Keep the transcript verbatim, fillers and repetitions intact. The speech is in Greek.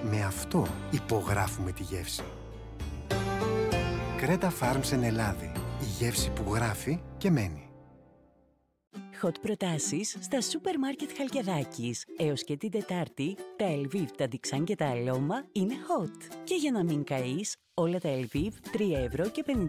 Με αυτό υπογράφουμε τη γεύση. Κρέτα Farms εν Ελλάδη. Η γεύση που γράφει και μένει. Hot προτάσεις στα σούπερ μάρκετ Χαλκιδάκης. Έως και την Τετάρτη, τα Elviv, τα Dixan και τα Aloma είναι hot. Και για να μην καείς, όλα τα Elviv τρία ευρώ και πενήντα